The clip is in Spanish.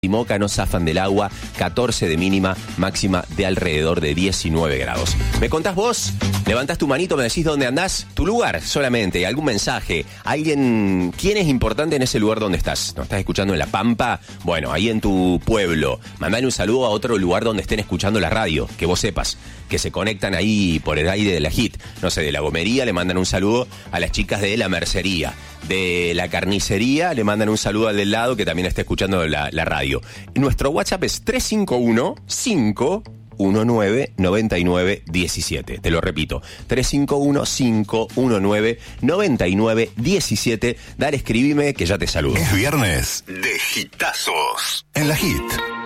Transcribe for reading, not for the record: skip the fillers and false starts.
y Moca no zafan del agua, 14 de mínima, máxima de alrededor de 19 grados. ¿Me contás vos? Levantás tu manito, me decís dónde andás, tu lugar solamente, algún mensaje, alguien, ¿quién es importante en ese lugar donde estás? ¿Nos estás escuchando en La Pampa? Bueno, ahí en tu pueblo, mandale un saludo a otro lugar donde estén escuchando la radio, que vos sepas, que se conectan ahí por el aire de la HIT, no sé, de La Gomería, le mandan un saludo a las chicas de La Mercería. De la carnicería le mandan un saludo al del lado que también está escuchando la radio. Nuestro WhatsApp es 351-519-9917. Te lo repito, 351-519-9917. Dale, escribime que ya te saludo. Es viernes de hitazos en la HIT.